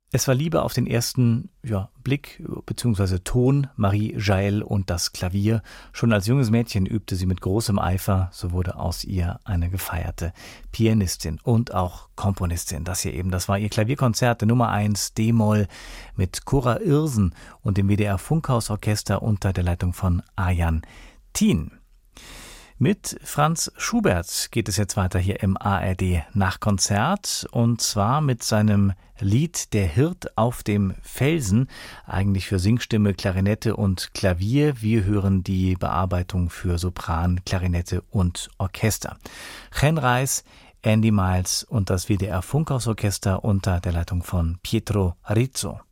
Es war Liebe auf den ersten Blick bzw. Ton, Marie Jael und das Klavier. Schon als junges Mädchen übte sie mit großem Eifer, so wurde aus ihr eine gefeierte Pianistin und auch Komponistin. Das war ihr Klavierkonzert der Nummer 1 D-Moll mit Cora Irsen und dem WDR Funkhausorchester unter der Leitung von Arjan Thien. Mit Franz Schubert geht es jetzt weiter hier im ARD Nachkonzert und zwar mit seinem Lied Der Hirt auf dem Felsen, eigentlich für Singstimme, Klarinette und Klavier. Wir hören die Bearbeitung für Sopran, Klarinette und Orchester. Chen Reis, Andy Miles und das WDR Funkhausorchester unter der Leitung von Pietro Rizzo.